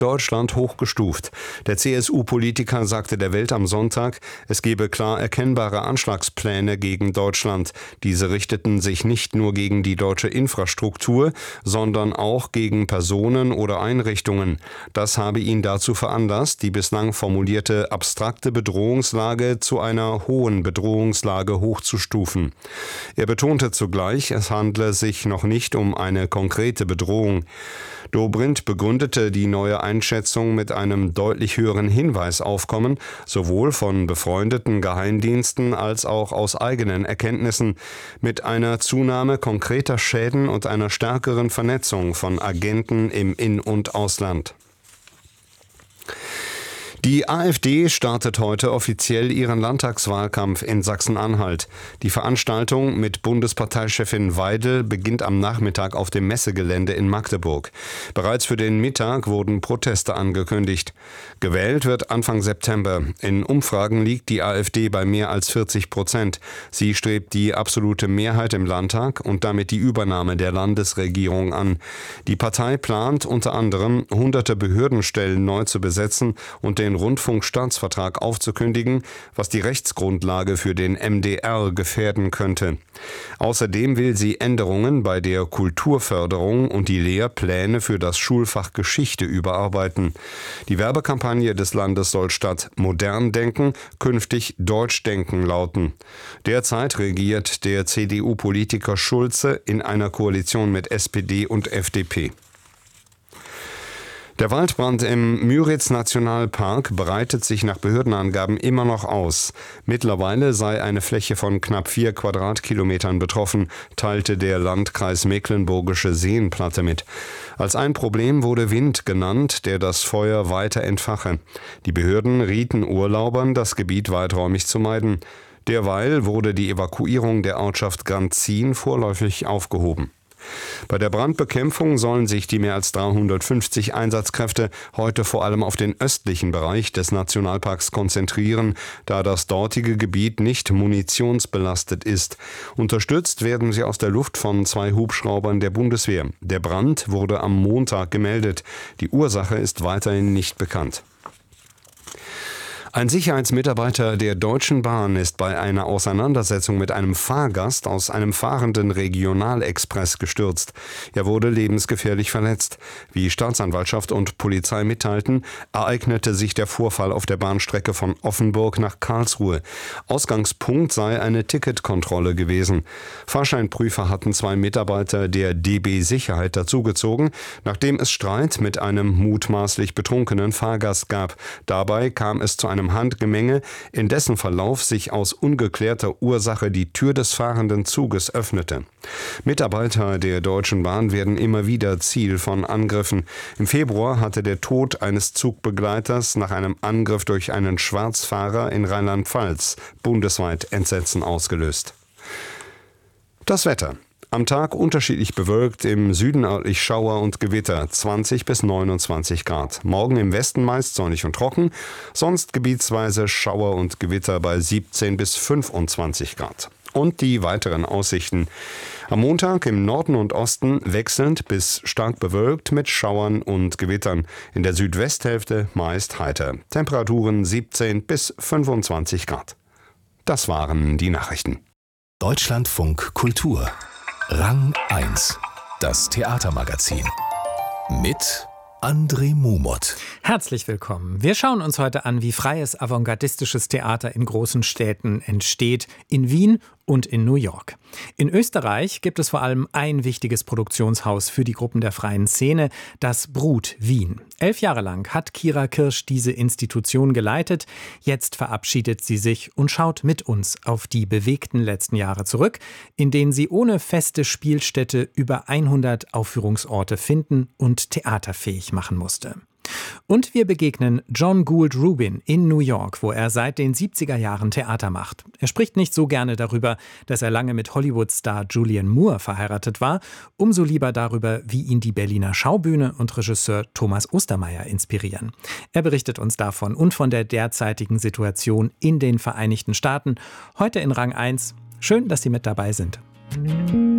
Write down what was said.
Deutschland hochgestuft. Der CSU-Politiker sagte der Welt am Sonntag, es gebe klar erkennbare Anschlagspläne gegen Deutschland. Diese richteten sich nicht nur gegen die deutsche Infrastruktur, sondern auch gegen Personen oder Einrichtungen. Das habe ihn dazu veranlasst, die bislang formulierte abstrakte Bedrohungslage zu einer hohen Bedrohungslage hochzustufen. Er betonte zugleich, es handle sich noch nicht um eine konkrete Bedrohung. Dobrindt begründete die neue Einschätzung mit einem deutlich höheren Hinweisaufkommen, sowohl von befreundeten Geheimdiensten als auch aus eigenen Erkenntnissen, mit einer Zunahme konkreter Schäden und einer stärkeren Vernetzung von Agenten im In- und Ausland. Die AfD startet heute offiziell ihren Landtagswahlkampf in Sachsen-Anhalt. Die Veranstaltung mit Bundesparteichefin Weidel beginnt am Nachmittag auf dem Messegelände in Magdeburg. Bereits für den Mittag wurden Proteste angekündigt. Gewählt wird Anfang September. In Umfragen liegt die AfD bei mehr als 40%. Sie strebt die absolute Mehrheit im Landtag und damit die Übernahme der Landesregierung an. Die Partei plant unter anderem, hunderte Behördenstellen neu zu besetzen und den Rundfunkstaatsvertrag aufzukündigen, was die Rechtsgrundlage für den MDR gefährden könnte. Außerdem will sie Änderungen bei der Kulturförderung und die Lehrpläne für das Schulfach Geschichte überarbeiten. Die Werbekampagne des Landes soll statt modern denken künftig deutsch denken lauten. Derzeit regiert der CDU-Politiker Schulze in einer Koalition mit SPD und FDP. Der Waldbrand im Müritz-Nationalpark breitet sich nach Behördenangaben immer noch aus. Mittlerweile sei eine Fläche von knapp 4 Quadratkilometern betroffen, teilte der Landkreis Mecklenburgische Seenplatte mit. Als ein Problem wurde Wind genannt, der das Feuer weiter entfache. Die Behörden rieten Urlaubern, das Gebiet weiträumig zu meiden. Derweil wurde die Evakuierung der Ortschaft Granzin vorläufig aufgehoben. Bei der Brandbekämpfung sollen sich die mehr als 350 Einsatzkräfte heute vor allem auf den östlichen Bereich des Nationalparks konzentrieren, da das dortige Gebiet nicht munitionsbelastet ist. Unterstützt werden sie aus der Luft von 2 Hubschraubern der Bundeswehr. Der Brand wurde am Montag gemeldet. Die Ursache ist weiterhin nicht bekannt. Ein Sicherheitsmitarbeiter der Deutschen Bahn ist bei einer Auseinandersetzung mit einem Fahrgast aus einem fahrenden Regionalexpress gestürzt. Er wurde lebensgefährlich verletzt. Wie Staatsanwaltschaft und Polizei mitteilten, ereignete sich der Vorfall auf der Bahnstrecke von Offenburg nach Karlsruhe. Ausgangspunkt sei eine Ticketkontrolle gewesen. Fahrscheinprüfer hatten 2 Mitarbeiter der DB Sicherheit dazugezogen, nachdem es Streit mit einem mutmaßlich betrunkenen Fahrgast gab. Dabei kam es zu einem Handgemenge, in dessen Verlauf sich aus ungeklärter Ursache die Tür des fahrenden Zuges öffnete. Mitarbeiter der Deutschen Bahn werden immer wieder Ziel von Angriffen. Im Februar hatte der Tod eines Zugbegleiters nach einem Angriff durch einen Schwarzfahrer in Rheinland-Pfalz bundesweit Entsetzen ausgelöst. Das Wetter. Am Tag unterschiedlich bewölkt, im Süden örtlich Schauer und Gewitter, 20 bis 29 Grad. Morgen im Westen meist sonnig und trocken, sonst gebietsweise Schauer und Gewitter bei 17 bis 25 Grad. Und die weiteren Aussichten. Am Montag im Norden und Osten wechselnd bis stark bewölkt mit Schauern und Gewittern. In der Südwesthälfte meist heiter. Temperaturen 17 bis 25 Grad. Das waren die Nachrichten. Deutschlandfunk Kultur. Rang 1. Das Theatermagazin. Mit André Mumot. Herzlich willkommen. Wir schauen uns heute an, wie freies avantgardistisches Theater in großen Städten entsteht, in Wien und in New York. In Österreich gibt es vor allem ein wichtiges Produktionshaus für die Gruppen der freien Szene, das Brut Wien. 11 Jahre lang hat Kira Kirsch diese Institution geleitet. Jetzt verabschiedet sie sich und schaut mit uns auf die bewegten letzten Jahre zurück, in denen sie ohne feste Spielstätte über 100 Aufführungsorte finden und theaterfähig machen musste. Und wir begegnen John Gould Rubin in New York, wo er seit den 70er Jahren Theater macht. Er spricht nicht so gerne darüber, dass er lange mit Hollywood-Star Julianne Moore verheiratet war, umso lieber darüber, wie ihn die Berliner Schaubühne und Regisseur Thomas Ostermeier inspirieren. Er berichtet uns davon und von der derzeitigen Situation in den Vereinigten Staaten. Heute in Rang 1. Schön, dass Sie mit dabei sind.